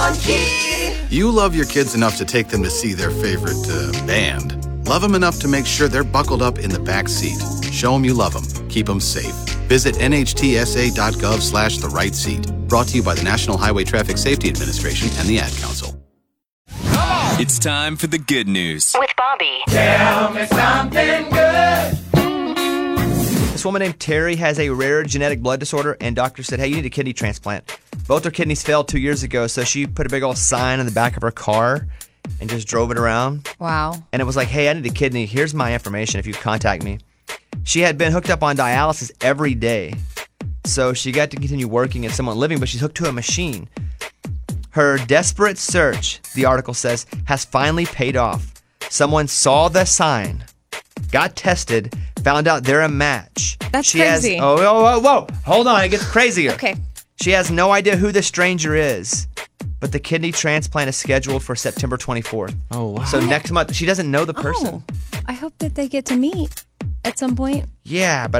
one key. You love your kids enough to take them to see their favorite band. Love them enough to make sure they're buckled up in the back seat. Show them you love them. Keep them safe. Visit nhtsa.gov/the right seat. Brought to you by the National Highway Traffic Safety Administration and the Ad Council. It's time for the good news. With Bobby. Tell me something good. This woman named Terry has a rare genetic blood disorder, and doctors said, hey, you need a kidney transplant. Both her kidneys failed 2 years ago, so she put a big old sign in the back of her car and just drove it around. Wow. And it was like, hey, I need a kidney. Here's my information if you contact me. She had been hooked up on dialysis every day, so she got to continue working and somewhat living, but she's hooked to a machine. Her desperate search, the article says, has finally paid off. Someone saw the sign, got tested, found out they're a match. That's crazy. Whoa. Hold on, it gets crazier. Okay. She has no idea who the stranger is, but the kidney transplant is scheduled for September 24th. Oh, wow. So next month, she doesn't know the person. Oh, I hope that they get to meet at some point. Yeah, but